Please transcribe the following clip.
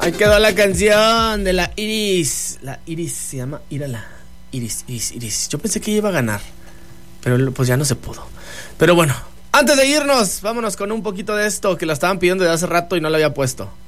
Ahí quedó la canción de la Iris. La Iris se llama Írala. Iris. Yo pensé que iba a ganar, pero pues ya no se pudo. Pero bueno, antes de irnos, vámonos con un poquito de esto que lo estaban pidiendo desde hace rato y no lo había puesto.